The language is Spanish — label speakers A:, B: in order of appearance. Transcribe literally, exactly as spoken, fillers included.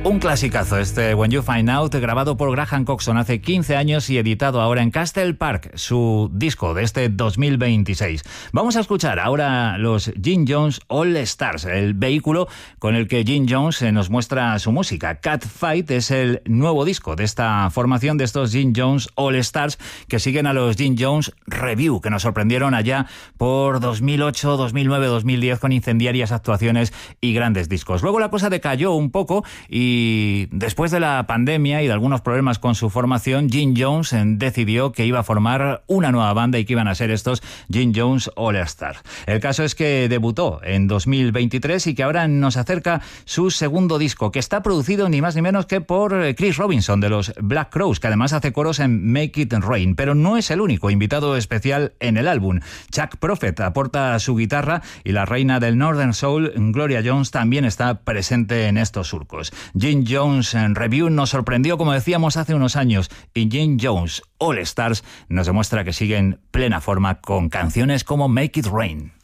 A: Un clasicazo este When You Find Out, grabado por Graham Coxon hace quince años y editado ahora en Castle Park, su disco de este dos mil veintiséis. Vamos a escuchar ahora los Jim Jones All Stars, el vehículo con el que Jim Jones nos muestra su música. Cat Fight es el nuevo disco de esta formación, de estos Jim Jones All Stars, que siguen a los Jim Jones Review, que nos sorprendieron allá por dos mil ocho, dos mil nueve, dos mil diez con incendiarias actuaciones y grandes discos. Luego la cosa decayó un poco y Y después de la pandemia y de algunos problemas con su formación, Jim Jones decidió que iba a formar una nueva banda y que iban a ser estos Jim Jones All Stars. El caso es que debutó en dos mil veintitrés y que ahora nos acerca su segundo disco, que está producido ni más ni menos que por Chris Robinson de los Black Crowes, que además hace coros en Make It Rain, pero no es el único invitado especial en el álbum. Chuck Prophet aporta su guitarra y la reina del Northern Soul, Gloria Jones, también está presente en estos surcos. Jim Jones en Review nos sorprendió, como decíamos, hace unos años, y Jim Jones All Stars nos demuestra que sigue en plena forma con canciones como Make It Rain.